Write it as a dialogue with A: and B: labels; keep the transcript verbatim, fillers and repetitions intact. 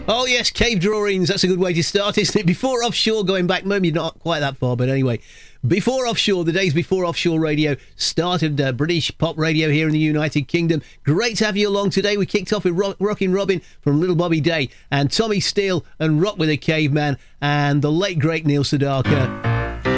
A: Oh, yes, cave drawings. That's a good way to start, isn't it? Before Offshore, going back, maybe not quite that far, but anyway. Before Offshore, the days before Offshore Radio started uh, British pop radio here in the United Kingdom. Great to have you along today. We kicked off with Rock, Rockin' Robin from Little Bobby Day and Tommy Steele and Rock with a Caveman and the late, great Neil Sedaka.